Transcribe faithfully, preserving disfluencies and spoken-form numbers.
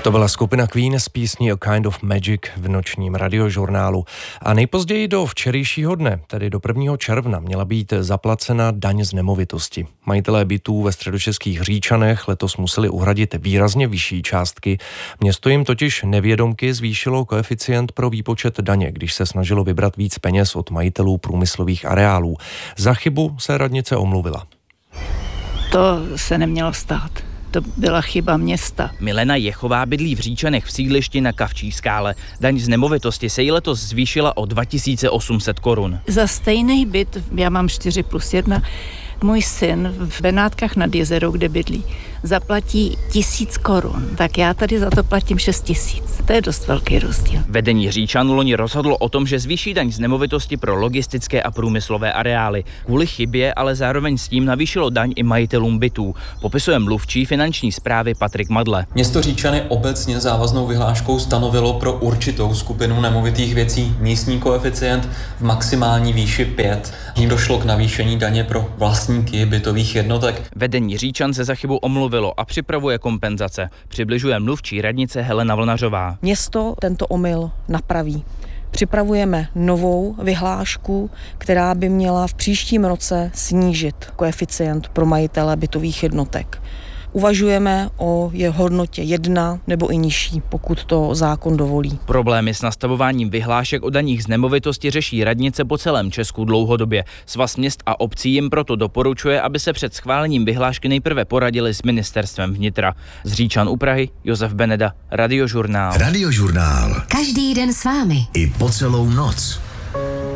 To byla skupina Queen s písní A Kind of Magic v nočním radiožurnálu. A nejpozději do včerejšího dne, tedy do prvního června, měla být zaplacena daň z nemovitosti. Majitelé bytů ve středočeských Hříčanech letos museli uhradit výrazně vyšší částky. Město jim totiž nevědomky zvýšilo koeficient pro výpočet daně, když se snažilo vybrat víc peněz od majitelů průmyslových areálů. Za chybu se radnice omluvila. To se nemělo stát. To byla chyba města. Milena Jechová bydlí v Hříčanech v sídlišti na Kavčí skále. Daň z nemovitosti se jí letos zvýšila o dva tisíce osm set korun. Za stejný byt, já mám čtyři plus jedna, můj syn v Benátkách nad Jezerou, kde bydlí, zaplatí tisíc korun, tak já tady za to platím šest tisíc. To je dost velký rozdíl. Vedení Hříčanů loni rozhodlo o tom, že zvýší daň z nemovitosti pro logistické a průmyslové areály. Kvůli chybě ale zároveň s tím navýšilo daň i majitelům bytů. Popisuje mluvčí finanční správy Patrik Madle. Město Hříčany obecně závaznou vyhláškou stanovilo pro určitou skupinu nemovitých věcí místní koeficient v maximální výši pět. Tím došlo k navýšení daně pro vlastníky bytových jednotek. Vedení Hříčan se za chybu omluvilo a připravuje kompenzace. Přibližuje mluvčí radnice Helena Vlnařová. Město tento omyl napraví. Připravujeme novou vyhlášku, která by měla v příštím roce snížit koeficient pro majitele bytových jednotek. Uvažujeme o jeho hodnotě jedna nebo i nižší, pokud to zákon dovolí. Problémy s nastavováním vyhlášek o daních z nemovitosti řeší radnice po celém Česku dlouhodobě. Svaz měst a obcí jim proto doporučuje, aby se před schválením vyhlášky nejprve poradili s ministerstvem vnitra. Z Hříčan u Prahy Josef Beneda, Radiožurnál. Radiožurnál. Každý den s vámi. I po celou noc.